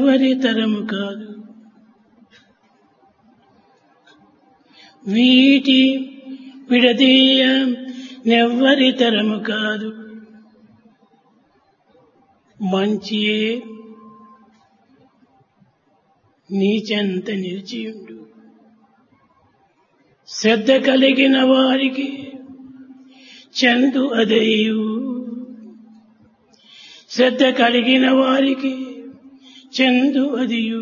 ఎవ్వరి తరము కాదు. వీటి విడదీయ నెవ్వరి తరము కాదు. మంచియే నీచెంత నిలిచియుండు. శ్రద్ధ కలిగిన వారికి చందు అదయు. శ్రద్ధ కలిగిన వారికి Chandu అదియు.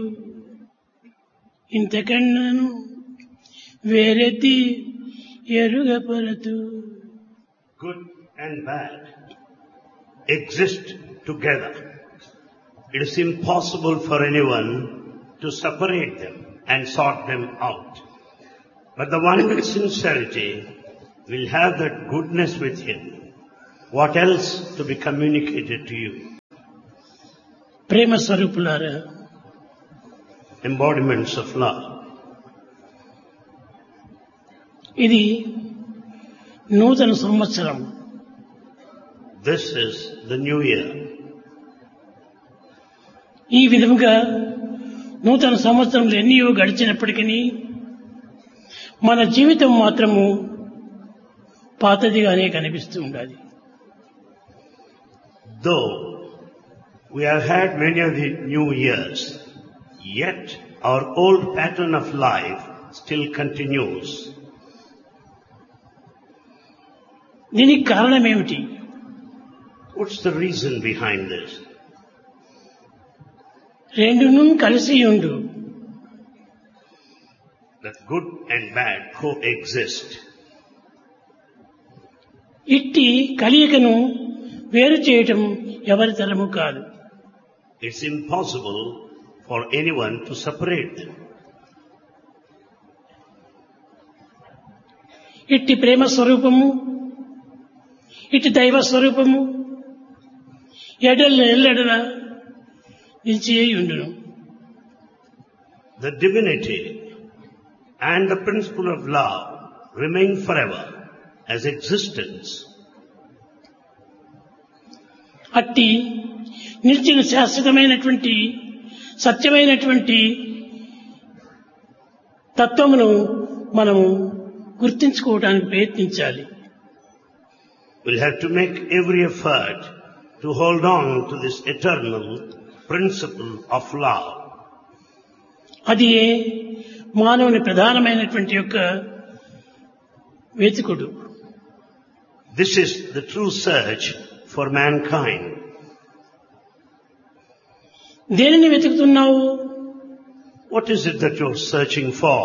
ఇంతకన్నాను వేరెత్తి ఎరుగపరతు. Good and bad exist together. It is impossible for anyone to separate them and sort them out. But the one with sincerity will have that goodness with him. What else to be communicated to you? ప్రేమ స్వరూపులారా, Embodiments of love. ఇది నూతన సంవత్సరం. This is the new year. ఈ విధముగా నూతన సంవత్సరంలో ఎన్నో గడిచినప్పటికీ మన జీవితం మాత్రము పాతదిగానే కనిపిస్తూ ఉండాలి. Though we have had many of the new years, yet our old pattern of life still continues. దీనికి కారణం ఏమిటి? What's the reason behind this? రెండును కలిసి ఉండు. That good and bad coexist. ఇట్టి కలియకను వేరు చేయటం ఎవరి తరము కాదు. It's impossible for anyone to separate them. ఇట్టి ప్రేమ స్వరూపము, ఇట్టి దైవ స్వరూపము ఎల్లెడల నిలిచి ఉండును. The divinity and the principle of love remain forever as existence. అట్టి నిలిచిన శాశ్వతమైనటువంటి సత్యమైనటువంటి తత్వమును మనము గుర్తించుకోవడానికి ప్రయత్నించాలి. We'll have to make every effort to hold on to this eternal principle of love. అది మానవుని ప్రధానమైనటువంటి యొక్క వెతుకుడు. This is the true search for mankind. దేనిని వెతుకుతున్నావు? What is it that you're searching for?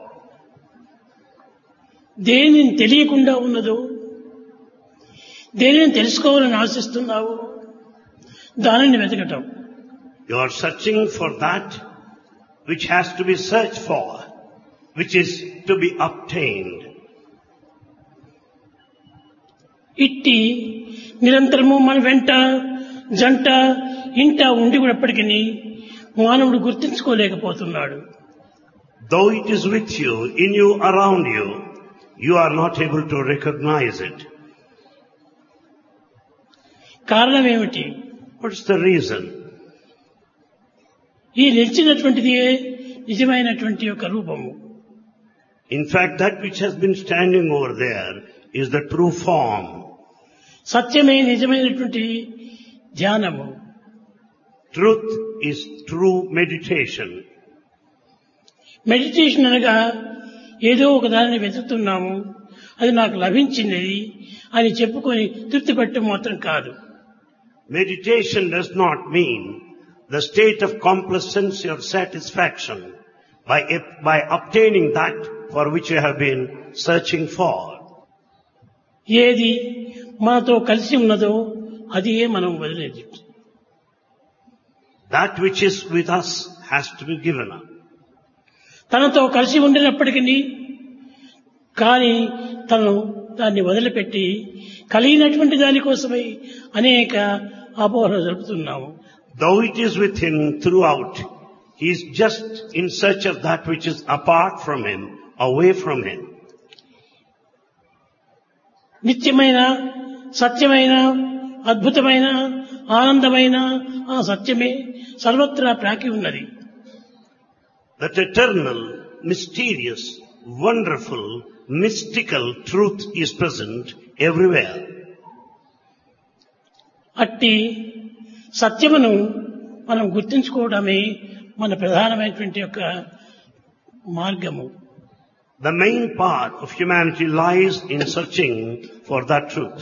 దేనిని తెలియకుండా ఉన్నదో, దేనిని తెలుసుకోవాలని ఆశిస్తున్నావు, దానిని వెతకటం. You are searching for that which has to be searched for, which is to be obtained. ఇట్టి నిరంతరము మన వెంట జంట ఇంట ఉండి ఉన్నప్పటికీ మానవుడు గుర్తించుకోలేకపోతున్నాడు. Though it is with you, in you, around you, you are not able to recognize it. కారణం ఏమిటి? What's the reason? ఈ నిలిచినటువంటిది నిజమైనటువంటి యొక్క రూపము. In fact, that which has been standing over there is the true form. సత్యమే నిజమైనటువంటి ధ్యానము. Truth is true meditation. Meditation అనగా ఏదో ఒక దానిని వెతుకుతున్నాము, అది నాకు లభించింది అని చెప్పుకొని తృప్తిపట్టడం మాత్రం కాదు. Meditation does not mean the state of complacency or satisfaction by obtaining that for which you have been searching for. ఏది మనతో కలిసి ఉన్నదో అది మనం వదిలేది. That which is with us has to be given up. తనతో కలిసి ఉండినప్పటికీ కానీ తను దాన్ని వదిలిపెట్టి కలిగినటువంటి దానికోసమై అనేక అపోహలు జరుపుతున్నాము. Though it is with him throughout, he is just in search of that which is apart from him, away from him. నిత్యమైన, సత్యమైన, అద్భుతమైన, ఆనందమైన, ఆ సత్యమే సర్వత్రా ప్రాకి ఉన్నది. That eternal, mysterious, wonderful, mystical truth is present everywhere. అట్టి సత్యమును మనం గుర్తించుకోవడమే మన ప్రధానమైనటువంటి యొక్క మార్గము. The main part of humanity lies in searching for that truth.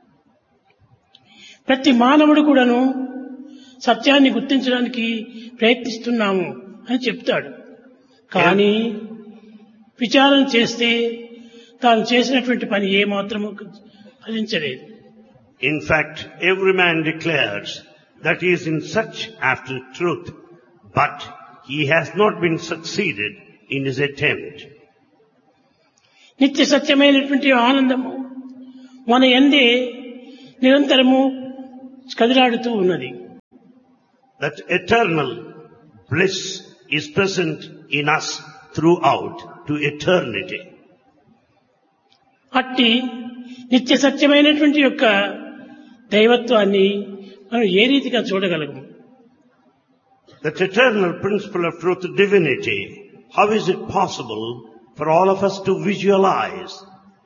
ప్రతి మానవుడు కూడాను సత్యాన్ని గుర్తించడానికి ప్రయత్నిస్తున్నాము అని చెప్తాడు. కానీ విచారణ చేస్తే తాను చేసినటువంటి పని ఏమాత్రము ఫలించలేదు. In fact, every man declares that he is in search after truth, but he has not been succeeded in his attempt. నిత్య సత్యమైనటువంటి ఆనందము మన యందే నిరంతరము కదిలాడుతూ ఉన్నది. That eternal bliss is present in us throughout to eternity. అట్టి నిత్య సత్యమైనటువంటి యొక్క దైవత్వాన్ని మనం ఏ రీతిగా చూడగలము? That eternal principle of truth, divinity, how is it possible for all of us to visualize?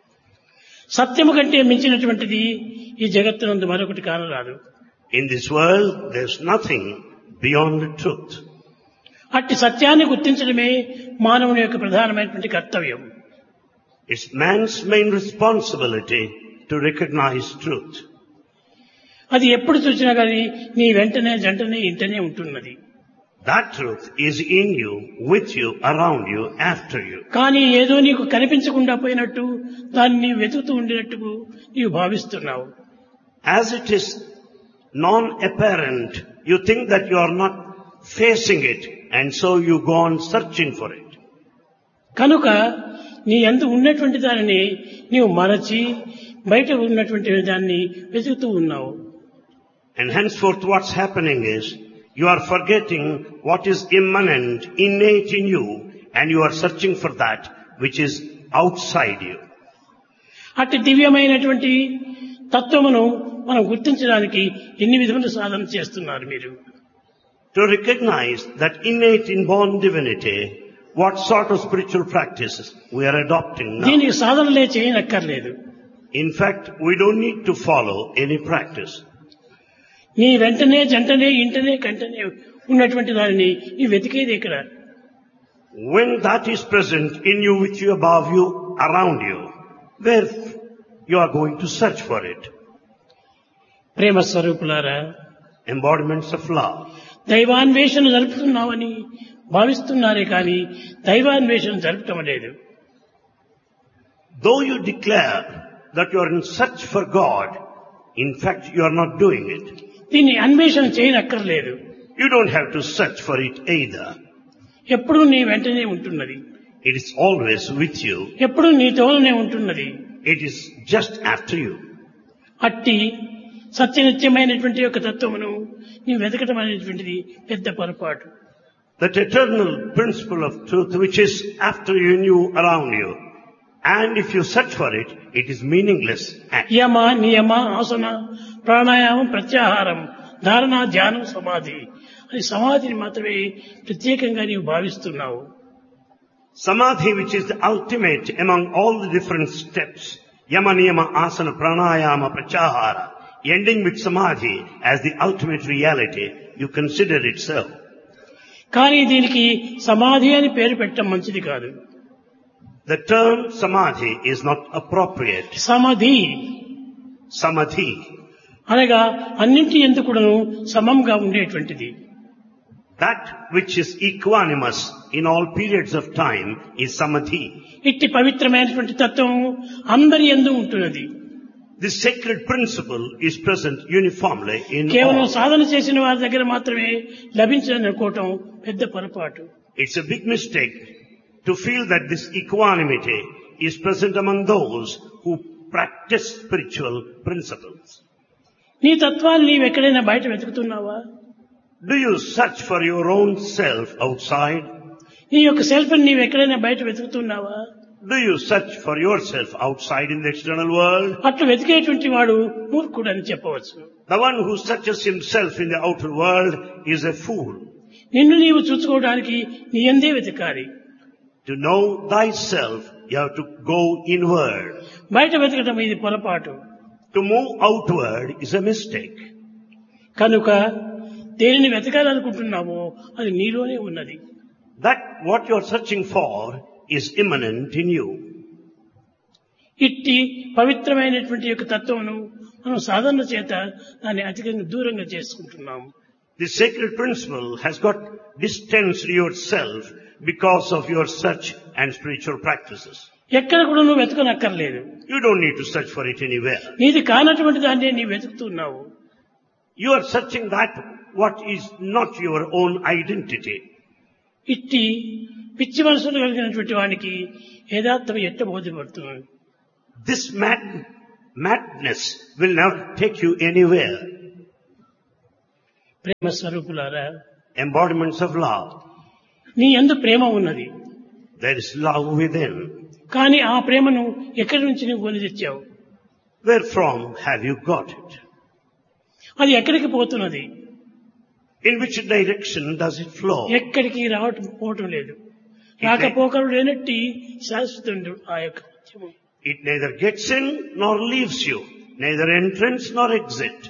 సత్యము కంటే మించినటువంటిది ఈ జగత్తునందు మరొకటి కానరాదు. In this world, there's nothing beyond the truth. అట్టి సత్యాన్ని గుర్తించడమే మానవుని యొక్క ప్రధానమైనటువంటి కర్తవ్యం. It's man's main responsibility to recognize truth. అది ఎప్పుడు చూసినా కానీ నీ వెంటనే జంటనే ఇంటనే ఉంటున్నది. That truth is in you, with you, around you, after you. కానీ ఏదో నీకు కనిపించకుండా పోయినట్టు దాన్ని నీవు వెతుకుతూ ఉండినట్టు నీవు భావిస్తున్నావు. As it is non-apparent, you think that you are not facing it, and so you go on searching for it. కనుక నీ యందు ఉన్నటువంటి దానిని నీవు మరచి బయట ఉన్నటువంటి దాన్ని వెతుకుతూ ఉన్నావు. And henceforth what's happening is, you are forgetting what is immanent, innate in you, and you are searching for that which is outside you. అట్టి దివ్యమైనటువంటి తత్వమును మనం గుర్తించడానికి ఎన్ని విధముల సాధన చేస్తున్నారు మీరు? To recognize that innate inborn divinity, what sort of spiritual practices we are adopting now? దీనికి సాధనలే చేయనక్కర్లేదు. In fact, we don't need to follow any practice. నీ వెంటనే జంటనే ఇంటనే కంటనే ఉన్నటువంటి దానిని నీ వెతికేది ఎక్కడ? When that is present in you, with you, above you, around you, where you are going to search for it? ప్రేమ స్వరూపులారా, Embodiments of love. దైవాన్వేషణ జరుపుతున్నామని భావిస్తున్నారే కానీ దైవాన్వేషణ జరపటం లేదు. Though you declare that you are in search for God, in fact you are not doing it. దీన్ని అన్వేషణ చేయనక్కర్లేదు. You don't have to search for it either. ఎప్పుడూ నీ వెంటనే ఉంటున్నది. It is always with you. ఎప్పుడూ నీతోనే ఉంటున్నది. It is just after you. అట్టి సత్యనిత్యమైనటువంటి యొక్క తత్వమును నీ వెతకటం అనేటువంటిది పెద్ద పొరపాటు. That eternal principle of truth which is after you and you, around you. And if you search for it, it is meaningless act. యమ నియమ ఆసన ప్రాణాయామం ప్రత్యాహారం ధారణ ధ్యానం సమాధి అని సమాధిని మాత్రమే ప్రత్యేకంగా నీవు భావిస్తున్నావు. Samadhi, which is the ultimate among all the different steps, yama niyama asana pranayama pratyahara, ending with samadhi as the ultimate reality, you consider it so. కానీ దీనికి సమాధి అని పేరు పెట్టడం మంచిది కాదు. The term samadhi is not appropriate. సమాధి Samadhi, అనగా అన్నింటి యందు కూడాను సమంగా ఉండేటువంటిది. that which is equanimous in all periods of time is samadhi. ఇట్టి పవిత్రమైనటువంటి తత్వం అందరి యందు ఉంటున్నది. This sacred principle is present uniformly in కేవలం all. సాధన చేసిన వారి దగ్గర మాత్రమే లభించదని అనుకోవటం పెద్ద పొరపాటు. It's a big mistake to feel that this equanimity is present among those who practice spiritual principles. నీ తత్వాన్ని నీవెక్కడైనా బయట వెతుకుతున్నావా? Do you search for your own self outside? నీ యొక్క సెల్ఫ్ ని నీవెక్కడైనా బయట వెతుకుతున్నావా? Do you search for yourself outside in the external world? అట్లా వెతికేటువంటి వాడు మూర్ఖుడు అని చెప్పవచ్చు. The one who searches himself in the outer world is a fool. నిన్ను నీవు చూసుకోవడానికి నీ యందే వెతకాలి. To know thyself, you have to go inward. బయట వెతకటం ఇది పొరపాటు. To move outward is a mistake. కనుక దేనిని వెతకాలనుకుంటున్నావో అది నీలోనే ఉన్నది. That what you are searching for is immanent in you. ఇట్టి పవిత్రమైనటువంటి యొక్క తత్వమును మనం సాధన చేత దాన్ని అధికంగా దూరంగా చేసుకుంటున్నాము. The sacred principle has got distanced yourself because of your search and spiritual practices. ఎక్కడ కూడా నువ్వు వెతకనక్కర్లేదు. You don't need to search for it anywhere. నీది కానటువంటి దాన్ని నీవు వెతుకుతున్నావు. You are searching that what is not your own identity. ఇట్టి పిచ్చి మనసులు కలిగినటువంటి వానికి యథార్థం ఎట్ట బోధపడుతుంది. This madness will never take you anywhere. ప్రేమ స్వరూపులారా, Embodiments of love. నీ యందు ప్రేమ ఉన్నది. There is love within. కానీ ఆ ప్రేమను ఎక్కడి నుంచి నువ్వు కొని తెచ్చావు? Where from have you got it? అది ఎక్కడికి పోతున్నది? In which direction does it flow? ఎక్కడికి పోవటం లేదు. రాకపోకలు లేనట్టి శాశ్వతుడు ఆ యొక్క సత్యము. It neither gets in nor leaves you, neither entrance nor exit.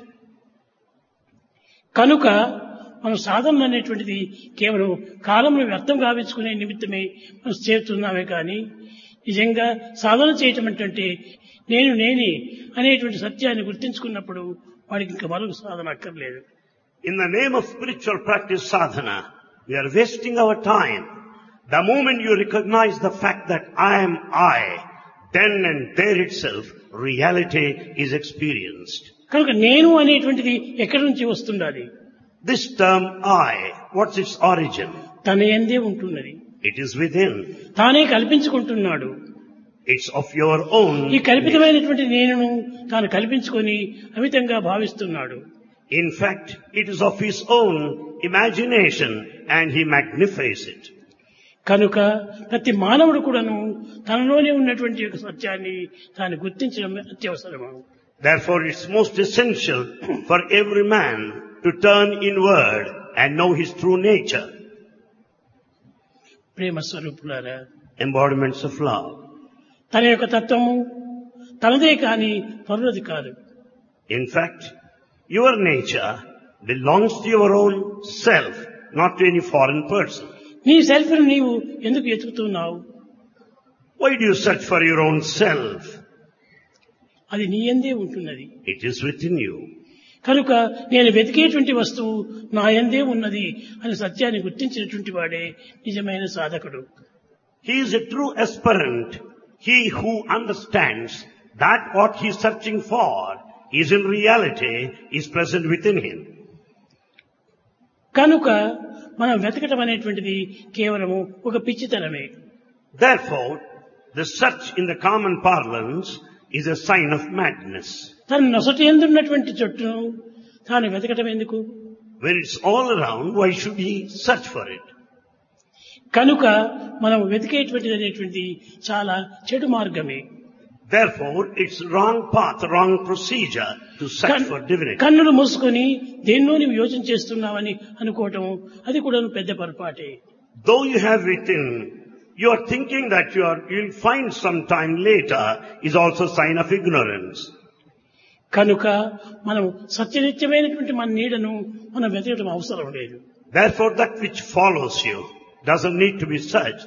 కనుక మనం సాధన అనేటువంటిది కేవలం కాలంలో వ్యర్థం గావించుకునే నిమిత్తమే మనం చేస్తున్నామే కానీ నిజంగా సాధన చేయటం అంటే నేను నేనే అనేటువంటి సత్యాన్ని గుర్తించుకున్నప్పుడు వాడికి ఇంకా మరొక సాధన అక్కర్లేదు. In the name of spiritual practice sadhana, we are wasting our time. The moment you recognize the fact that I am I, then and there itself reality is experienced. కనుక నేను అనేటువంటిది ఎక్కడి నుంచి వస్తుండాలి? This term I, what's its origin? తన యందే ఉంటున్నది. It is within. తానే కల్పించుకుంటున్నాడు. It's of your own. ఈ కల్పితమైనటువంటి నేనును తాను కల్పించుకొని అమితంగా భావిస్తున్నాడు. In fact, it is of his own imagination and he magnifies it. కనుక ప్రతి మానవుడు కూడాను తనలోనే ఉన్నటువంటి యొక్క సత్యాన్ని తాను గుర్తించడం అత్యవసరము. Therefore, it's most essential for every man to turn inward and know his true nature. ప్రేమ స్వరూపులారా, Embodiments of love. తన యొక్క తత్వము తనదే కాని పరులది కాదు. In fact, your nature belongs to your own self, not to any foreign person. నీ self ను నీవు ఎందుకు ఎతుకుతున్నావు? Why do you search for your own self? అది నీ యందే ఉంటున్నది. It is within you. కనుక నేను వెతికేటువంటి వస్తువు నా యందే ఉన్నది అని సత్యాన్ని గుర్తించినటువంటి వాడే నిజమైన సాధకుడు. He is a true aspirant. He who understands that what he is searching for is in reality is present within him. కనుక మనం వెతకటం అనేటువంటిది కేవలము ఒక పిచ్చితనమే. Therefore, the search in the common parlance is a sign of madness. తన నొసటి ఎందున్నటువంటి చెట్టును తాను వెతకటం ఎందుకు? When it's all around, why should he search for it? కనుక మనం వెతికేటువంటిది అనేటువంటి చాలా చెడు మార్గమే. Therefore, it's wrong path, wrong procedure to search for divinity. కన్నులు మూసుకొని దేన్నో నీవు యోచన చేస్తున్నావని అనుకోవటం అది కూడా పెద్ద పొరపాటే. Though you have within, you are thinking that you'll find some time later is also sign of ignorance. కనుక మనం సత్యనిత్యమైనటువంటి మన నీడను మనం వెతకడం అవసరం లేదు. Therefore, that which follows you doesn't need to be searched.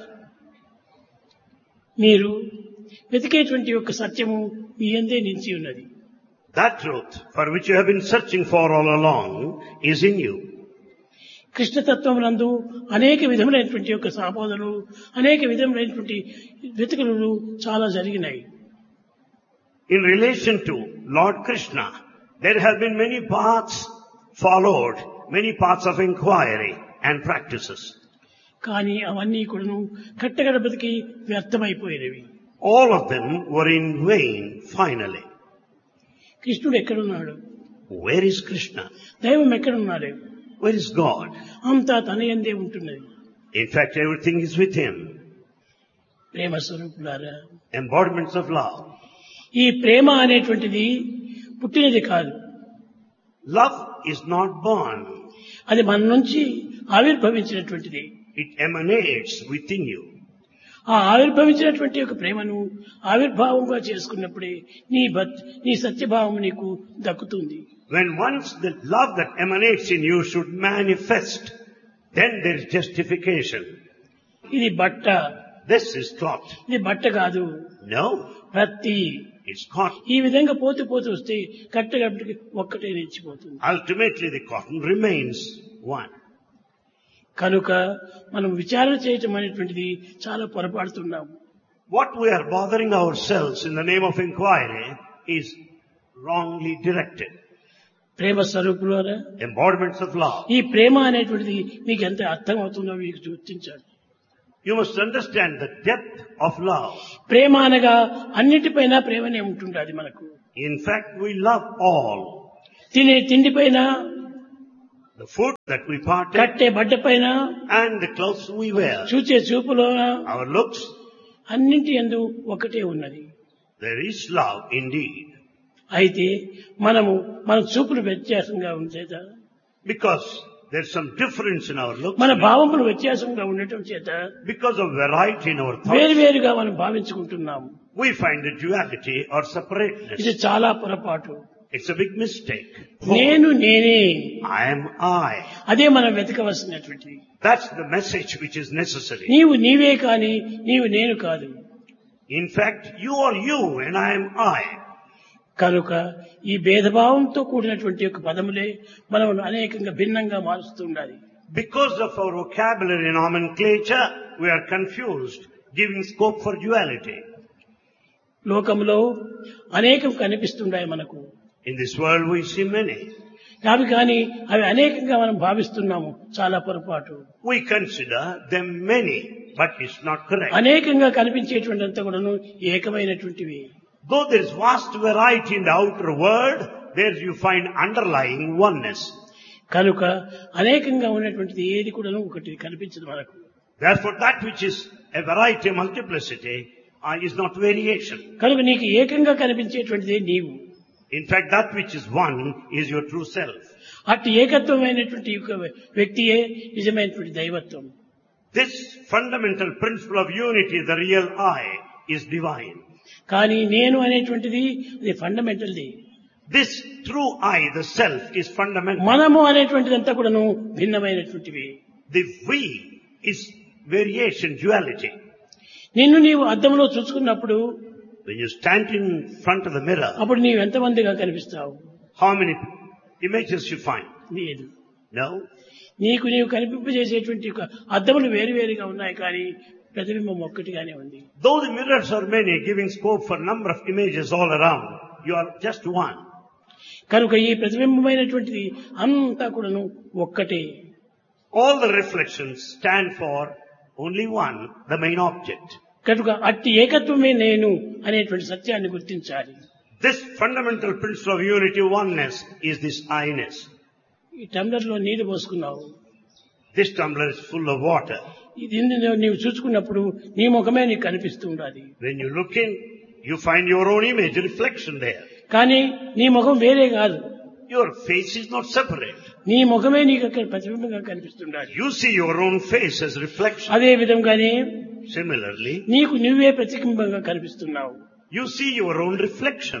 మీరు వెతికేటువంటి యొక్క సత్యము మీ యందే నిలిచి ఉన్నది. That truth for which you have been searching for all along is in you. కృష్ణతత్వమునందు అనేక విధములైనటువంటి యొక్క సాపోదలు అనేక విధములైనటువంటి వెతుకులు చాలా జరిగినాయి. In relation to Lord Krishna, there have been many paths followed, many paths of inquiry and practices. కానీ అవన్నీ కూడాను కట్టగడపతికి వ్యర్థమైపోయినవి. All of them were in vain finally. కృష్ణుడు ఎక్కడున్నాడు? Where is Krishna? దైవం ఎక్కడున్నాడు? Where is God? అంతా తన యందే ఉంటున్నది. In fact, everything is with him. ప్రేమ స్వరూపులారా, embodiments of love. ఈ ప్రేమ అనేటువంటిది పుట్టినది కాదు. Love is not born. అది మన నుంచి ఆవిర్భవించినటువంటిది. It emanates within you. ఆ ఆవిర్భవించినటువంటి యొక్క ప్రేమను ఆవిర్భావంగా చేసుకున్నప్పుడే నీ సత్యభావం నీకు దక్కుతుంది. When once the love that emanates in you should manifest, then there is justification. ఇది బట్ట, This is cloth. ఇది బట్ట కాదు, No, ప్రతి. it's cotton. ఈ విధంగా పోతూ వస్తే కట్టగా ఒక్కటే నిలిచిపోతుంది. Ultimately the cotton remains one. కనుక మనం విచారణ చేయటం అనేటువంటిది చాలా పొరపాడుతున్నాము. What we are bothering ourselves in the name of inquiry is wrongly directed. ప్రేమ స్వరూపులారా, Embodiments of love. ఈ ప్రేమ అనేటువంటిది మీకు ఎంత అర్థం అవుతుందో మీకు గుర్తించాలి. You must understand the depth of love. ప్రేమ అనగా అన్నిటిపైన ప్రేమనే ఉంటుండాలి మనకు. In fact, we love all. తినే తిండిపైన, The food that we partake కట్టే బట్ట పైన, and the clothes we wear. చూచే చూపులోన, Our looks, అన్నింటి యందు ఒకటే ఉన్నది. there is love indeed. అయితే మన చూపులు వ్యత్యాసంగా ఉండేదా, Because there's some difference in our looks. మన భావములు వ్యత్యాసంగా ఉండటం చేత Because of variety in our thoughts, వేరువేరుగా మనం భావించుకుంటున్నాము. we find the duality or separateness. ఇది చాలా పొరపాటు. It's a big mistake. నేను నేనే, I am I. అదే మనం వెతకవలసినటువంటిది. That's the message which is necessary. నీవు నీవే కాని నీవు నేను కాదు. In fact, you are you and I am I. కనుక ఈ భేదభావంతో కూడినటువంటి యొక్క పదములే మనం అనేకంగా భిన్నంగా మారుస్తూ ఉండాలి. Because of our vocabulary nomenclature, we are confused, giving scope for duality. లోకంలో అనేకం కనిపిస్తున్నాయి మనకు. In this world we see many. కానీ అవి అనేకంగా మనం భావిస్తున్నాము, చాలా పొరపాటు. We consider them many, but it's not correct. అనేకంగా కనిపించేటువంటి అంతా కూడాను ఏకమైనటువంటివి. Though there is vast variety in the outer world, there you find underlying oneness. కనుక అనేకంగా ఉన్నటువంటిది ఏది కూడాను ఒకటి కనిపించదు మనకు. Therefore that which is a variety, a multiplicity, is not variation. కనుక నీకు ఏకంగా కనిపించేటువంటిదే నీవు. In fact, that which is one is your true self. అట్టి ఏకత్వమైనటువంటి వ్యక్తియే నిజమైనటువంటి దైవత్వం. This fundamental principle of unity, the real I, is divine. కానీ నేను అనేటువంటిది అది ఫండమెంటల్ది. This true I, the self, is fundamental. మనము అనేటువంటిదంతా కూడాను భిన్నమైనటువంటివి. The we is variation, duality. నిన్ను నీవు అద్దంలో చూసుకున్నప్పుడు, When you stand in front of the mirror, అప్పుడు నీవు ఎంతమందిగా కనిపిస్తావు? how many images you find? లేదు. No. నీవు కనిపింపజేసేటువంటి అద్దములు వేరువేరుగా ఉన్నాయి, కానీ ప్రతిబింబం ఒక్కటిగానే ఉంది. Though the mirrors are many, giving scope for number of images all around, you are just one. కనుక ఈ ప్రతిబింబమైనటువంటిది అంతా కూడాను ఒక్కటే. All the reflections stand for only one, the main object. కనుక అట్టి ఏకత్వమే నేను అనేటువంటి సత్యాన్ని గుర్తించాలి. This fundamental principle of unity, oneness, is this I-ness. ఈ టంబ్లర్లో నీళ్లు పోసుకున్నావు, This tumbler is full of water. ఇది నీవు చూసుకున్నప్పుడు నీ ముఖమే నీకు కనిపిస్తూ ఉండాలి. When you look in, you find your own image, reflection there. కానీ నీ ముఖం వేరే కాదు. Your face is not separate. నీ ముఖమే నీకు అక్కడ ప్రతిబింబంగా కనిపిస్తుండాలి. You see your own face as reflection. అదే విధంగానే Similarly, నీకు నువ్వే ప్రతిబింబంగా కనిపిస్తున్నావు. you see your own reflection.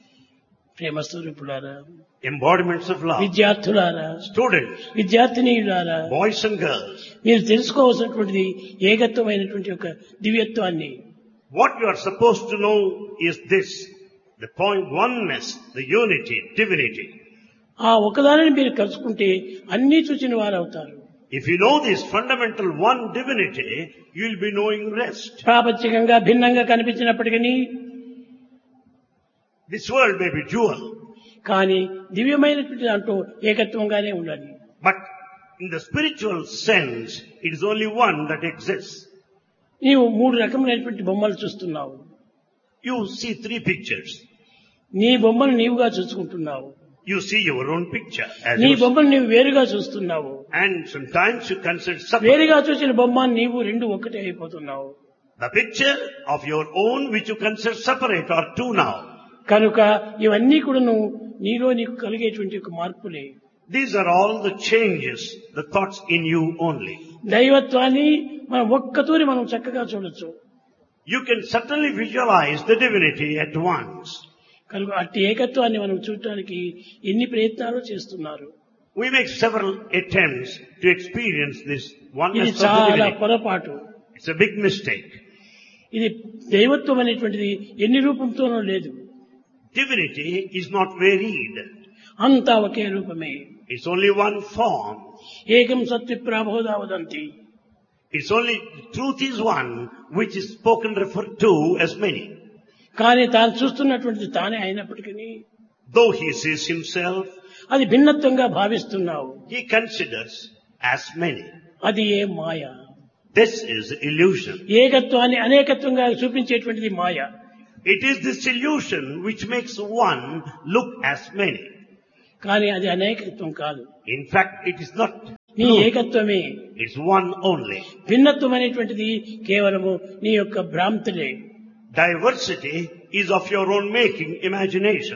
ప్రేమ స్వరూపులారా, Embodiments of love. విద్యార్థులారా, Students, విద్యార్థినీయులారా, boys and girls, మీరు తెలుసుకోవాల్సినటువంటిది ఏకత్వమైనటువంటి ఒక దివ్యత్వాన్ని. what you are supposed to know is this, the point oneness, the unity, divinity. ఆ ఒకదానిని మీరు కలుసుకుంటే అన్నీ చూచిన వారు అవుతారు. If you know this fundamental one divinity, you will be knowing rest. ప్రాపంచికంగా భిన్నంగా కనిపించినప్పటికీ, This world may be dual, కానీ దివ్యమైనటువంటి దాంట్లో ఏకత్వంగానే ఉండాలి. but in the spiritual sense, it is only one that exists. నీవు మూడు రకములైనటువంటి బొమ్మలు చూస్తున్నావు. You see three pictures. నీ బొమ్మను నీవుగా చూసుకుంటున్నావు. You see your own picture. నీ బొమ్మను నీవు వేరుగా చూస్తున్నావు. And sometimes you consider separate. వేరుగా చూసిన బొమ్మ నీవు రెండు ఒక్కటే అయిపోతున్నావు. The picture of your own which you consider separate are two now. కనుక ఇవన్నీ కూడాను నీలో నీకు కలిగేటువంటి ఒక మార్పులే. These are all the changes, the thoughts in you only. దైవత్వాన్ని మనం ఒక్కతూరి మనం చక్కగా చూడొచ్చు. You can certainly visualize the divinity at once. కనుక అట్టి ఏకత్వాన్ని మనం చూడటానికి ఎన్ని ప్రయత్నాలు చేస్తున్నారు. We make several attempts to experience this ఇది oneness of the చాలా divinity. పొరపాటు. It's a big mistake. ఇది దైవత్వం అనేటువంటిది ఎన్ని రూపంతోనూ లేదు. Divinity is not varied. అంతా ఒకే రూపమే. It's only one form. ఏకం సత్విప్రాబోధా వదంతి. It's only, truth is one, which is spoken, referred to as many. కానీ తాను చూస్తున్నటువంటిది తానే అయినప్పటికీ Though he sees himself, అది భిన్నత్వంగా భావిస్తున్నావు. he considers as many. అది ఏ మాయ. This is illusion. ఏకత్వాన్ని అనేకత్వంగా చూపించేటువంటిది మాయ. It is this illusion which makes one look as many. కానీ అది అనేకత్వం కాదు. In fact, it is not నీ true. ఏకత్వమే. It's one only. భిన్నత్వం అనేటువంటిది కేవలము నీ యొక్క భ్రాంతులే. Diversity is of your own making, imagination.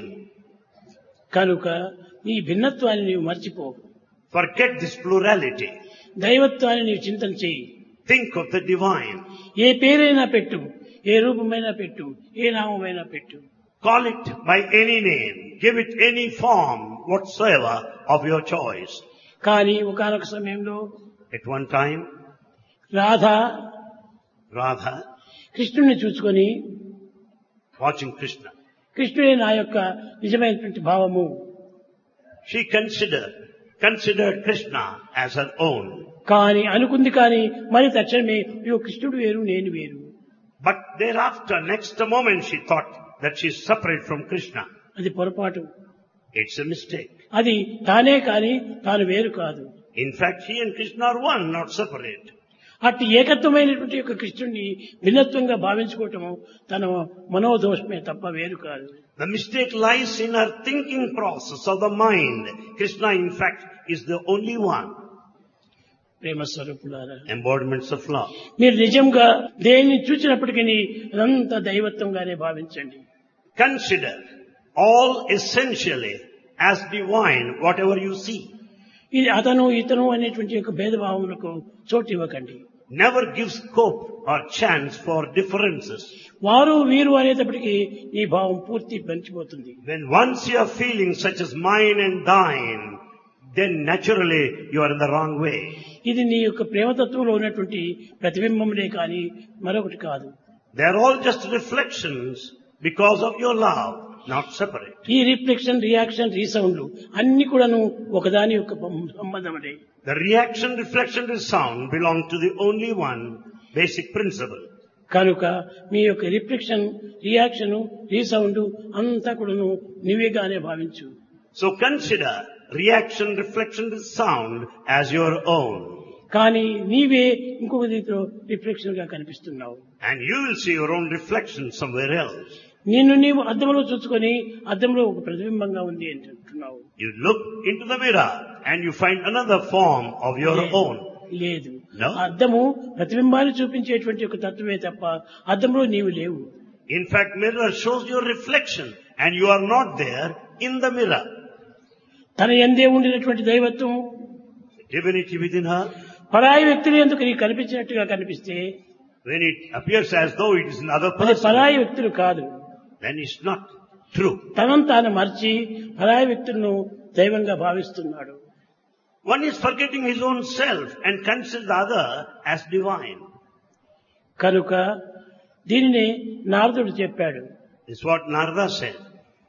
కనుక నీ భిన్నత్వాన్ని నీవు మర్చిపో. Forget this plurality. దైవత్వాన్ని నీవు చింతన చేయి. Think of the divine. ఏ పేరైనా పెట్టు, ఏ రూపమైనా పెట్టు, ఏ నామమైనా పెట్టు. Call it by any name. Give it any form whatsoever of your choice. కానీ ఒకానొక సమయంలో At one time, Radha Radha, కృష్ణుడిని చూసుకొని watching Krishna, కృష్ణుడే నా యొక్క నిజమైనటువంటి భావము. she considered Krishna as her own. కానీ అనుకుంది కానీ మరి తక్షణమే అయ్యో కృష్ణుడు వేరు నేను వేరు. But thereafter, next moment, she thought that she is separate from Krishna. అది పొరపాటు. It's a mistake. అది తానే కానీ తాను వేరు కాదు. In fact, he and Krishna are one, not separate. అట్టి ఏకత్వమైనటువంటి యొక్క కృష్ణుడిని భిన్నత్వంగా భావించుకోవటము తన మనోదోషమే తప్ప వేరు కాదు. The mistake lies in her thinking process of the mind. Krishna, in fact, is the only one. ప్రేమ స్వరూపులారా, Embodiments of love. మీరు నిజంగా దేన్ని చూసినప్పటికీ అదంతా దైవత్వంగానే భావించండి. Consider all essentially as divine, whatever you see. ఇది అతను ఇతను అనేటువంటి యొక్క భేదభావములకు చోటు ఇవ్వకండి. Never give scope or chance for differences. వారు వీరు అనేటప్పటికీ ఈ భావం పూర్తి పెంచిపోతుంది. When once you are feeling such as mine and thine, then naturally you are in the wrong way. ఇది నీ యొక్క ప్రేమతత్వంలో ఉన్నటువంటి ప్రతిబింబములే కానీ మరొకటి కాదు. They are all just reflections because of your love, not separate. ఈ రిఫ్లెక్షన్, రియాక్షన్, రీసౌండ్ అన్ని కూడాను ఒకదాని యొక్క సంబంధములే. The reaction, reflection, and sound belong to the only one basic principle. కనుక మీ యొక్క రిఫ్లెక్షన్, రియాక్షన్, రీసౌండ్ అంతా కూడాను నీవేగానే భావించు. So consider reaction, reflection, and sound as your own. కానీ నీవే ఇంకొక రీతిలో రిఫ్లెక్షన్ గా కనిపిస్తున్నావు. And you will see your own reflection somewhere else. నిన్ను నీవు అద్దంలో చూసుకొని అద్దంలో ఒక ప్రతిబింబంగా ఉంది అని అంటున్నావు. You look into the mirror and you find another form of your own. లేదు. No? అద్దము ప్రతిబింబాన్ని చూపించేటువంటి ఒక తత్వమే తప్ప అద్దంలో నీవు లేవు. In fact, mirror shows your reflection and you are not there in the mirror. తన యందే ఉండినటువంటి దైవత్వం Divinity within her, పరాయి వ్యక్తులు ఎందుకు నీకు కనిపించినట్టుగా కనిపిస్తే when it appears as though it is another అది person, పరాయి వ్యక్తులు కాదు. then it's not true. తనను తాను మర్చి పరాయి వ్యక్తులను దైవంగా భావిస్తున్నాడు. One is forgetting his own self and considers the other as divine. కనుక దీనినే నారదుడు చెప్పాడు. This is what Narada said.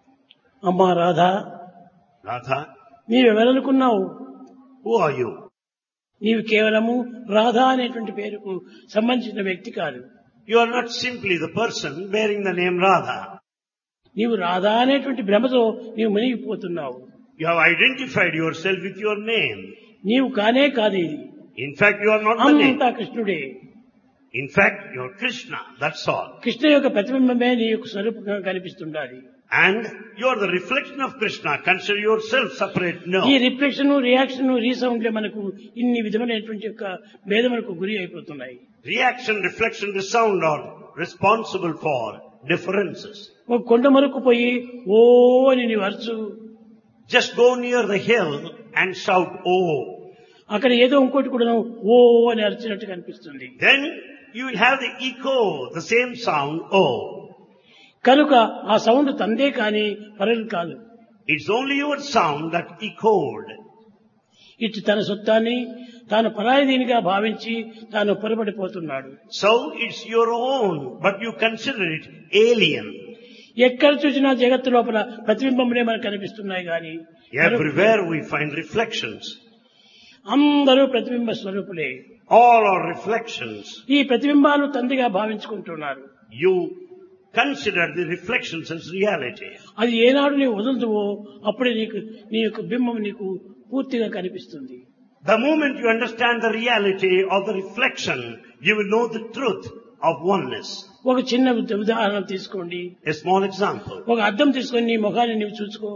అమ్మా Radha, Radha, నీవెవరనుకున్నావు? who are you? నీవు కేవలము రాధా అనేటువంటి పేరుకు సంబంధించిన వ్యక్తి కాదు. You are not simply the person bearing the name Radha. నీవు రాధా అనేటువంటి భ్రమతో నీవు మునిగిపోతున్నావు. You have identified yourself with your name. నీవు కానే కాదు ఇది. In fact, you are not the name. అంతా కృష్ణుడే. In fact, you are Krishna. That's all. Krishna యొక్క ప్రతిబింబమే నీ యొక్క స్వరూపంగా కనిపిస్తుండాలి. And you are the reflection of Krishna. Consider yourself separate. ఈ No. రిఫ్లెక్షన్, రియాక్షన్, రీసౌండ్లే మనకు ఇన్ని విధమైనటువంటి యొక్క భేదములకు గురి అయిపోతున్నాయి. Reaction, reflection, the sound are responsible for differences. ఒక కొండ మరకు పోయి ఓ అని నీవు అరచు, Just go near the hill and shout, oh. అక్కడ ఏదో ఇంకోటి కూడా ఓ అని అరిచినట్టుగా అనిపిస్తుంది. Then you will have the echo, the same sound, oh. కనుక ఆ సౌండ్ తందే కాని పరలు కాదు. It's only your sound that echoed. ఇటు తన సొత్తాన్ని తాను పరాయిదీనిగా భావించి తాను పొరపడిపోతున్నాడు. So it's your own, but you consider it alien. ఎక్కడ చూసినా జగత్తు లోపల ప్రతిబింబములే మనకు కనిపిస్తున్నాయి గాని Everywhere we find reflections. అందరూ ప్రతిబింబ స్వరూపులే. All are reflections. ఈ ప్రతిబింబాలు తండ్రిగా భావించుకుంటున్నారు. You consider the reflections as reality. అది ఏనాడు నీవు వదులుతువో అప్పుడే నీకు నీ యొక్క బింబం నీకు పూర్తిగా కనిపిస్తుంది. The moment you understand the reality of the reflection, you will know the truth of oneness. ఒక చిన్న ఉదాహరణ తీసుకోండి. A small example. ఒక అద్దం తీసుకొని నీ ముఖాన్ని నీవు చూసుకో.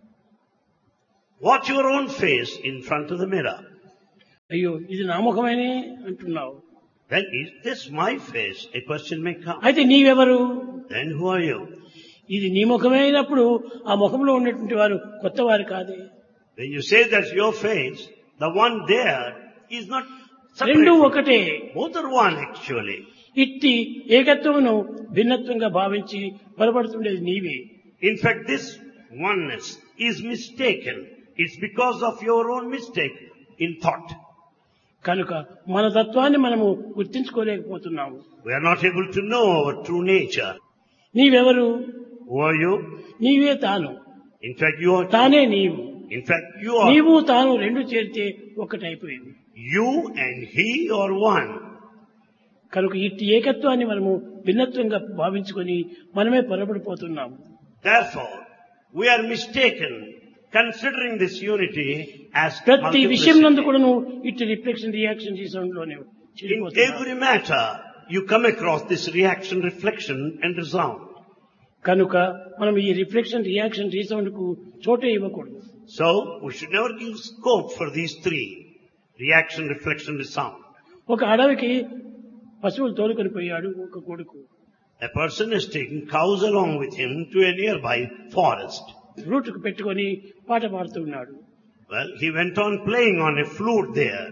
Watch your own face in front of the mirror. అయ్యో ఇది నా ముఖమేనే అంటున్నావు. Then is this my face? A question may come. అయితే నీవెవరు? Then who are you? ఇది నీ ముఖమే అయినప్పుడు ఆ ముఖంలో ఉన్నటువంటి వారు కొత్త వారు కాదే. When you say that's your face, the one there is not రెండు separate. ఒకటే. Both are one actually. ఇట్టి ఏకత్వమును భిన్నత్వంగా భావించి పొరపడుతుండేది నీవే. In fact, this oneness is mistaken. It's because of your own mistake in thought. కనుక మన తత్వాన్ని మనము గుర్తించుకోలేకపోతున్నాము. We are not able to know our true nature. నీవెవరు? Who are you? నీవే తాను, In fact, you are. తానే నీవు. In fact, you are. నీవు తాను రెండు చేరితే ఒకటైపోయింది. You and he are one. కనుక ఇట్టి ఏకత్వాన్ని మనము భిన్నత్వంగా భావించుకొని మనమే పొరపడిపోతున్నాము. Therefore, we are mistaken considering this unity as ప్రతి విషయం నందు multiplicity. కూడాను ఇట్టి రిఫ్లెక్షన్, రియాక్షన్, రీసౌండ్ లోనే In చెడిపోతున్నాము. every matter, you come across this reaction, reflection and resound. కనుక మనం ఈ రిఫ్లెక్షన్, రియాక్షన్, రీసౌండ్ కు చోటే ఇవ్వకూడదు. So, we should never give scope for these three. Reaction, reflection, resound. ఒక అడవికి పశువులు తోలుకొని పోయాడు ఒక కొడుకు. A person is taking cows along with him to a nearby forest. రూటుకు పెట్టుకొని పాట పాడుతూ ఉన్నాడు. Well, he went on playing on a flute there.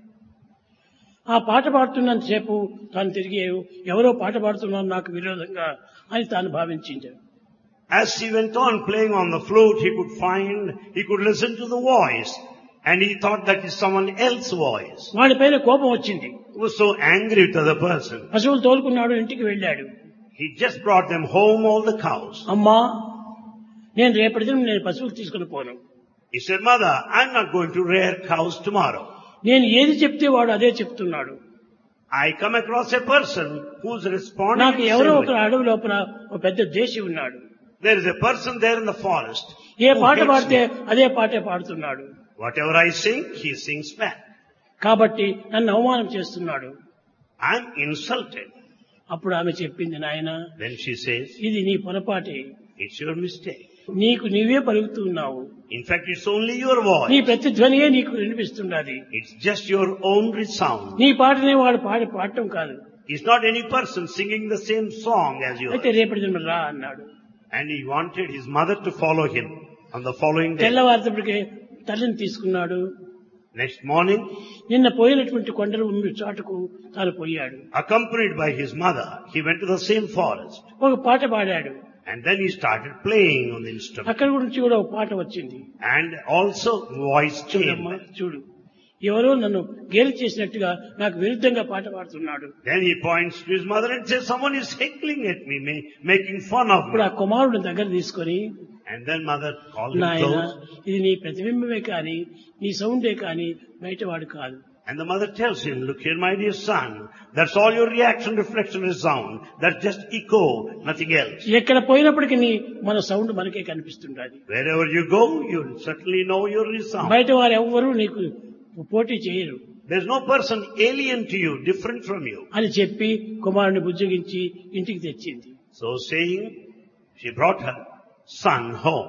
ఆ పాట పాడుతున్నంతసేపు తాను తిరిగి ఎవరో పాట పాడుతున్నాను నాకు విరోధంగా అని తాను భావించాడు. As he went on playing on the flute, he could listen to the voice, and he thought that is someone else's voice. వాడిపైన కోపం వచ్చింది. He was so angry with the other person. పశువులు తోలుకున్నాడు, ఇంటికి వెళ్ళాడు. He just brought them home, all the cows. అమ్మా, నేను రేపటి దినం నేను పశువులు తీసుకుని పోను. He said, Mother, I'm not going to rear cows tomorrow. నేను ఏది చెప్తే వాడు అదే చెప్తున్నాడు. I come across a person who's responding నాకు in the ఎవరో same ఒక way. అడవి లోపల ఒక పెద్ద దేశి ఉన్నాడు. There is a person there in the forest. A who పాట hates పాడితే me. అదే పాటే పాడుతున్నాడు. Whatever I sing, he sings back. కాబట్టి నన్ను అవమానం చేస్తున్నాడు. I'm insulted. అప్పుడు ఆమె చెప్పింది, నాయన Then she says, ఇది నీ పొరపాటే, it's your mistake. నీకు నీవే పలుకుతూ ఉన్నావు. In fact, it's only your నీ voice. ప్రతిధ్వనియే నీకు వినిపిస్తున్నది. It's just your own resound. నీ పాటనే వాడు పాడటం కాదు. It's not any person singing the same song as అయితే yours. రేపటి దినం రా అన్నాడు. And he wanted his mother to follow him on the following day. తెల్లవారితప్పటికే తల్లిని తీసుకున్నాడు. Next morning, నిన్న పోయినటువంటి కొండల చాటుకు తాను పోయాడు. accompanied by his mother, he went to the same forest. ఒక పాట పాడాడు. And then he started playing on the instrument. అక్కడి గురించి కూడా ఒక పాట వచ్చింది. And also voice చూడమ్మా came. చూడు, ఎవరో నన్ను గేలి చేసినట్టుగా నాకు విరుద్ధంగా పాట పాడుతున్నాడు. Then he points to his mother and says, someone is heckling at me, making fun of ఇప్పుడు me. ఆ కుమారుడు దగ్గర తీసుకొని, And then mother called him నాయన close. ఇది నీ ప్రతిబింబమే కానీ నీ సౌండే కానీ బయటవాడు కాదు. And the mother tells him, look here, my dear son, that's all your reaction, reflection, resound. That's just echo, nothing else. ఎక్కడ పోయినప్పటికీ మన సౌండ్ మనకే కనిపిస్తుండాలి. Wherever you go, you'll certainly know your resound. బయట వారు ఎవ్వరూ నీకు పోటీ చేయరు There's no person alien to you, different from you. అని చెప్పి కుమారుని బుజ్జగించి ఇంటికి తెచ్చింది. So saying, she brought her son home.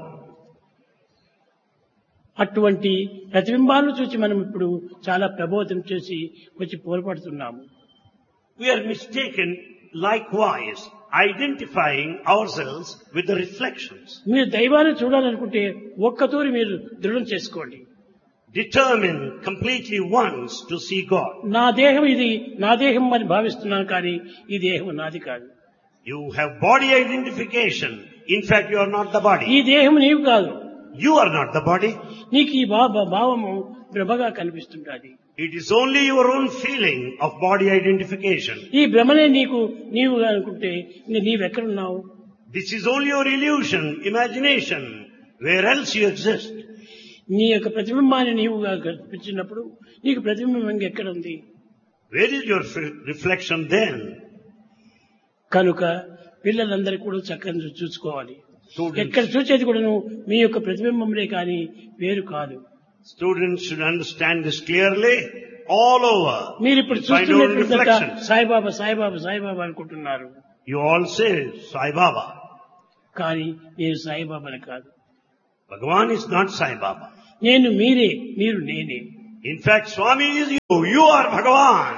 అటువంటి ప్రతిబింబాలను చూసి మనం ఇప్పుడు చాలా ప్రబోధం చేసి వచ్చి పోరాడుతున్నాము. We are mistaken likewise, identifying ourselves with the reflections. మీరు దైవాన్ని చూడాలనుకుంటే ఒక్కతూరి మీరు దృఢం చేసుకోండి. Determine completely once to see God. నా దేహం ఇది నా దేహం అని భావిస్తున్నాను, కానీ ఈ దేహం నాది కాదు. You have body identification. In fact, you are not the ఈ body. దేహం నీవు కాదు. You are not the body. నీకు ఈ భావము భ్రమగా కనిపిస్తుంటుంది. It is only your own feeling of body identification. ఈ భ్రమనే నీవుగా అనుకుంటే ఇంక నీవెక్కడున్నావు? This is only your illusion, imagination. Where else you exist? నీ యొక్క ప్రతిబింబాన్ని నీవుగా కనిపించినప్పుడు నీకు ప్రతిబింబం ఇంకెక్కడ ఉంది? Where is your reflection then? కనుక పిల్లలందరూ కూడా చక్కగా చూసుకోవాలి. Students, ఎక్కడ చూసేది కూడాను మీ యొక్క ప్రతిబింబంలే కానీ వేరు కాదు. students should understand this clearly. All over, మీరు ఇప్పుడు you find your own చూస్తున్నట్టు reflections. సాయిబాబా సాయిబాబా సాయిబాబా అనుకుంటున్నారు, You all say Sai Baba. కానీ నేను సాయిబాబాని కాదు. Bhagavan is not Sai Baba. నేను మీరే, మీరు నేనే. In fact, Swami is you. You are Bhagavan.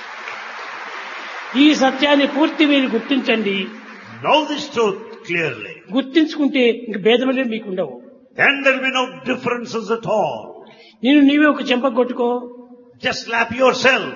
ఈ సత్యాన్ని పూర్తి మీరు గుర్తించండి. Know this truth clearly. గుర్తించుకుంటే ఇంక భేదములే మీకు ఉండవు. Then there will be no differences at all. నీవే ఒక చెంప కొట్టుకో. Just slap yourself.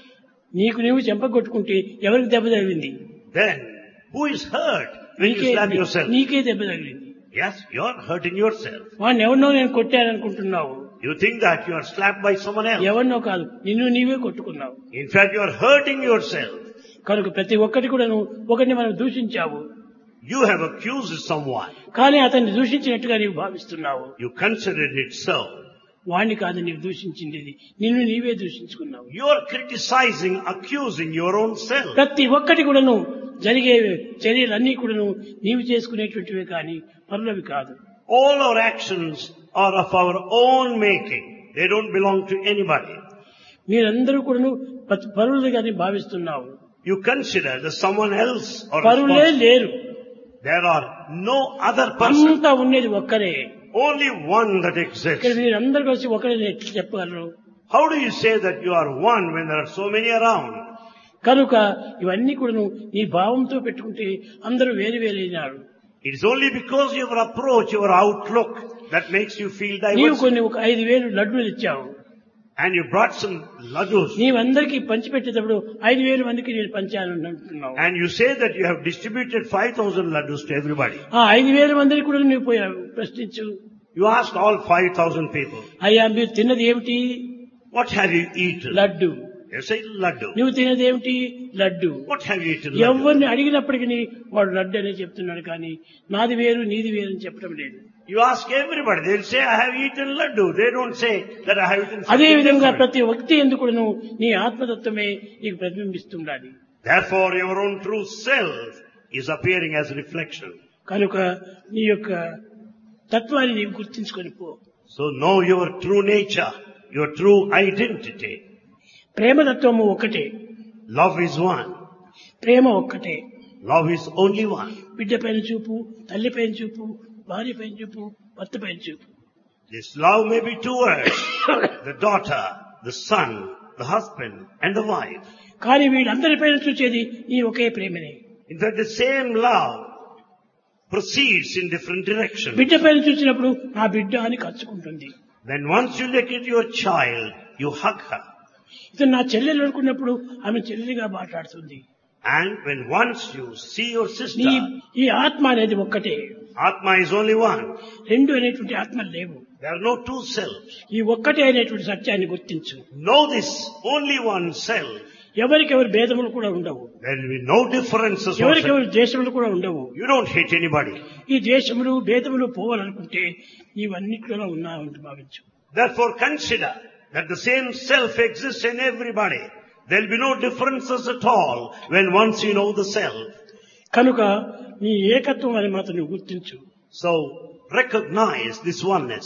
నీవు చెంప కొట్టుకుంటే ఎవరికి దెబ్బ తగిలింది? Then, who is hurt when you slap yourself? నీకే దెబ్బ తగిలింది. Yes, you are hurting yourself. వాడిని ఎవరినో నేను కొట్టాననుకుంటున్నావు. You think that you are slapped by someone else. ఎవరినో కాదు, నీవే కొట్టుకున్నావు. In fact, you are hurting yourself. కనుక ప్రతి ఒక్కటి కూడా ఒకరిని మనం దూషించావు. You have accused someone. కానీ అతన్ని దూషించినట్టుగా నీవు భావిస్తున్నావు. You considered it so. వాణ్ణి కాదు నీవు దూషించింది, నీవే దూషించుకున్నావు. You are criticizing, accusing your own self. ప్రతి ఒక్కటి కూడాను జరిగే చర్యలన్నీ కూడాను నీవు చేసుకునేటువంటివే కానీ పరులవి కాదు. All our actions are of our own making. They don't belong to anybody. మీరందరూ కూడాను పరులుగా భావిస్తున్నావు. You consider that someone else or పరులే లేరు. There are no other person. అంతా ఉండేది ఒక్కరే. Only one that ఇక్కడ exists. మీరందరూ కలిసి ఒకరే ఎట్లా చెప్పగలరు? How do you say that you are one when there are so many around? కనుక ఇవన్నీ కూడాను నీ భావంతో పెట్టుకుంటే అందరూ వేరు వేరైనారు. It is only because your approach, your outlook that makes you feel నీవు diverse. కొన్ని 5,000 లడ్డూలు ఇచ్చావు. And you brought some laddus. నీవందరికీ పంచిపెట్టేటప్పుడు 5,000 మందికి నేను పంచాను అంటున్నావు. And you say that you have distributed 5,000 laddus to everybody. ఆ 5,000 మందికి కూడా నువ్వు పోయావు ప్రశ్నించు. You asked all 5,000 people, అయ్యా మీరు తిన్నది ఏమిటి? what have you eaten? Laddu. You say laddu. నువ్వు తినది ఏమిటి? Laddu. What have you eaten? Laddu. ఎవరిని అడిగినప్పటికీ వాడు లడ్డు అనే చెప్తున్నాడు, కానీ నాది వేరు నీది వేరు అని చెప్పడం లేదు. You ask everybody, they'll say, I have eaten laddu. They don't say that I have eaten అదే something విధంగా different. ప్రతి వ్యక్తి ఎందుకు నీ ఆత్మతత్వమే నీకు ప్రతిబింబిస్తుండాలి. Therefore, your own true self is appearing as reflection. కనుక నీ యొక్క తత్వాన్ని నీవు గుర్తించుకొని పో. So know your true nature, your true identity. ప్రేమతత్వము ఒక్కటే. Love is one. ప్రేమ ఒక్కటే. Love is only one. బిడ్డ పైన చూపు, తల్లి పైన చూపు, భార్య పైన చూపు, భర్త పైన చూపు. This love may be towards the daughter, the son, the husband, and the wife. కానీ వీళ్ళందరిపైన చూసేది ఈ ఒకే ప్రేమనే. In fact, the same love proceeds in different directions. బిడ్డ పైన చూసినప్పుడు నా బిడ్డ అని కచ్చుకుంటుంది. Then once you look at your child, you hug her. ఇతను నా చెల్లెలు అనుకున్నప్పుడు ఆమె చెల్లెలిగా మాట్లాడుతుంది. And when once you see your sister, ఈ ఆత్మ అనేది ఒక్కటే. Atma is only one. రెండు అనేటువంటి ఆత్మలు లేవు. There are no two selves. ఈ ఒక్కటే అనేటువంటి సత్యాన్ని గుర్తించు. Know this, only one self. ఎవరికెవరి భేదములు కూడా ఉండవు. There will be no differences. ఎవరికెవరి ద్వేషములు కూడా ఉండవు. You don't hate anybody. ఈ ద్వేషములు భేదములు పోవాలనుకుంటే ఇవన్నిటిలో ఉన్నాయని భావించు. Therefore consider that the same self exists in everybody. There will be no differences at all when once you know the self. కనుక నీ ఏకత్వం అని మాత్రం నువ్వు గుర్తించు. So recognize this oneness.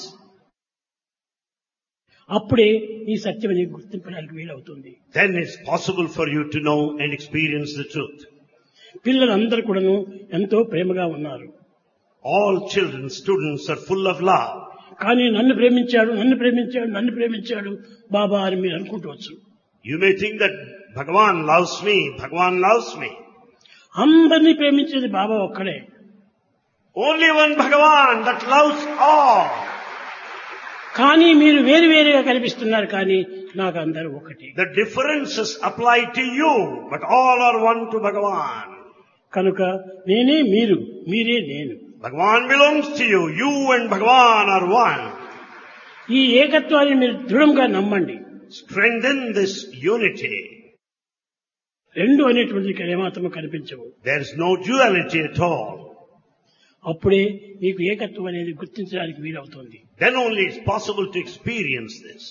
అప్పుడే ఈ సత్యం నీకు గుర్తింపడానికి వీలవుతుంది. Then it's possible for you to know and experience the truth. పిల్లలందరూ కూడాను ఎంతో ప్రేమగా ఉన్నారు. All children, students are full of love. కానీ నన్ను ప్రేమించాడు బాబా అని మీరు అనుకుంటవచ్చు. You may think that Bhagavan loves me. అందరినీ ప్రేమించేది బాబా ఒక్కడే. Only one Bhagavan that loves all. కానీ మీరు వేరువేరుగా కనిపిస్తున్నారు, కానీ నాకు అందరూ ఒకటి. The differences apply to you, but all are one to Bhagavan. కనుక నేనే మీరు, మీరే నేను. Bhagavan belongs to you. You and Bhagavan are one. ఈ ఏకత్వాన్ని మీరు దృఢంగా నమ్మండి. Strengthen this unity. రెండు అనేటువంటిది ఇక్కడ ఏమాత్రం కనిపించవు. There is no duality at all. అప్పుడే మీకు ఏకత్వం అనేది గుర్తించడానికి వీలవుతుంది. Then only it's possible to experience this.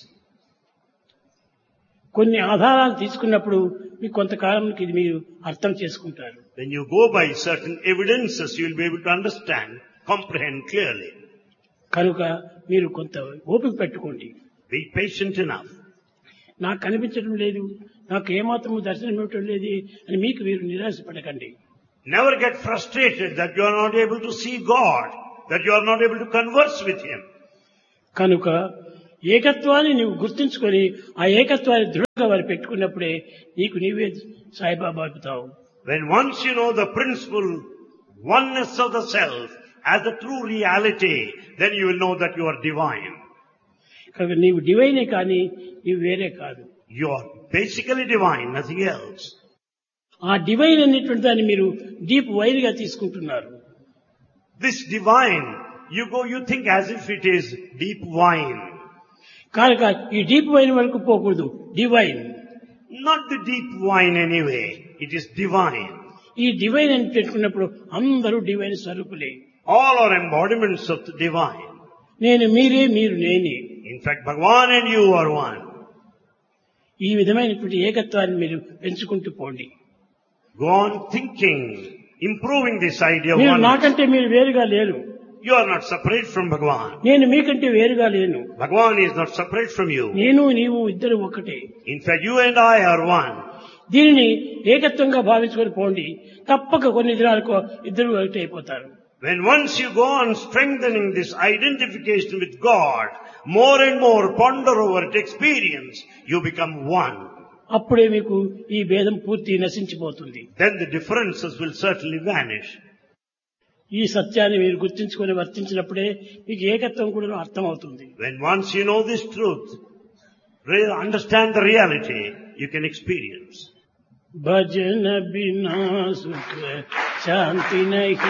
కొన్ని ఆధారాలు తీసుకున్నప్పుడు మీకు కొంతకాలానికి ఇది మీరు అర్థం చేసుకుంటారు. When you go by certain evidences, you will be able to understand, comprehend clearly. కనుక మీరు కొంత ఓపిక పెట్టుకోండి. Be patient enough. నాకు కనిపించడం లేదు, నాకు ఏమాత్రం దర్శనం ఇవ్వటం లేదు అని మీకు మీరు నిరాశపడకండి. Never get frustrated that you are not able to see God, that you are not able to converse with Him. కనుక ఏకత్వాన్ని నీవు గుర్తించుకొని ఆ ఏకత్వాన్ని దృఢంగా వారు పెట్టుకున్నప్పుడే నీకు నీవే సాయిబాబా అవుతావు. When once you know the principle, oneness of the self as the true reality, then you will know that you are divine. కనుక నీవు డివైనే కానీ నీవు వేరే కాదు. You are basically divine, nothing else. ఆ డివైన్ అనేటువంటి దాన్ని మీరు డీప్ వైర్ గా తీసుకుంటున్నారు. This divine, you think as if it is deep wine. కనుక ఈ డీప్ వైన్ వరకు పోకూడదు, divine. Not the deep wine anyway, it is divine. ఈ డివైన్ అని పెట్టుకున్నప్పుడు అందరూ divine స్వరూపులే. All are embodiments of the divine. నేను మీరే, మీరు నేనే. In fact, Bhagavan and you are one. ఈ విధమైనటువంటి ఏకత్వాన్ని మీరు పెంచుకుంటూ పోండి. Go on thinking, improving this idea of మీరు oneness. నాకంటే మీరు వేరుగా లేరు. You are not separate from Bhagavan. నేను మీకంటే వేరుగా లేను. Bhagavan is not separate from you. నేను నీవు ఇద్దరు ఒకటే. In fact, you and I are one. దీనిని ఏకత్వంగా భావించుకొని పోండి. తప్పక కొన్ని దినాలకు ఇద్దరు ఒకటి అయిపోతారు. When once you go on strengthening this identification with God, more and more ponder over it, experience, you become one. అప్పుడే మీకు ఈ భేదం పూర్తి నశించిపోతుంది. Then the differences will certainly vanish. ఈ సత్యాన్ని మీరు గుర్తించుకొని వర్తించినప్పుడే మీకు ఏకత్వం కూడా అర్థమవుతుంది. When once you know this truth, understand the reality, you can experience. భజన బినా సుఖ శాంతి నహి